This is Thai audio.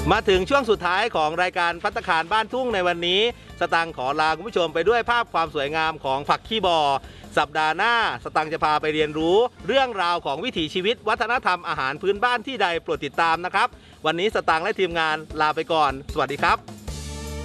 มาถึงช่วงสุดท้ายของรายการภัตตาคารบ้านทุ่งในวันนี้สตังค์ขอลาคุณผู้ชมไปด้วยภาพความสวยงามของผักขี้บอสัปดาห์หน้าสตังค์จะพาไปเรียนรู้เรื่องราวของวิถีชีวิตวัฒนธรรมอาหารพื้นบ้านที่ใดโปรดติดตามนะครับวันนี้สตังค์และทีมงานลาไปก่อนสวัสดีครับ